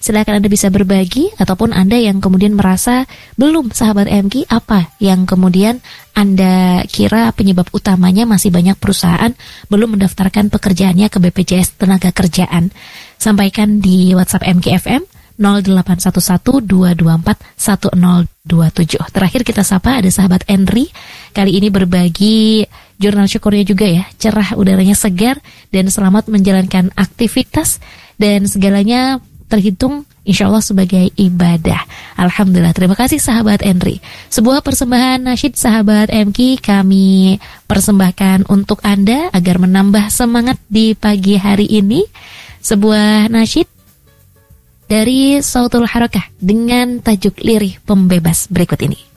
Silakan Anda bisa berbagi, ataupun Anda yang kemudian merasa belum sahabat MK, apa yang kemudian Anda kira penyebab utamanya masih banyak perusahaan belum mendaftarkan pekerjaannya ke BPJS Tenagakerjaan. Sampaikan di WhatsApp MK FM 0811-224-1027. Terakhir kita sapa ada sahabat Henry. Kali ini berbagi jurnal syukurnya juga ya. Cerah, udaranya segar, dan selamat menjalankan aktivitas, dan segalanya terhitung insya Allah sebagai ibadah. Alhamdulillah, terima kasih sahabat Henry. Sebuah persembahan nasyid sahabat MK kami persembahkan untuk Anda agar menambah semangat di pagi hari ini. Sebuah nasyid dari Sautul Harakah dengan tajuk Lirih Pembebas berikut ini.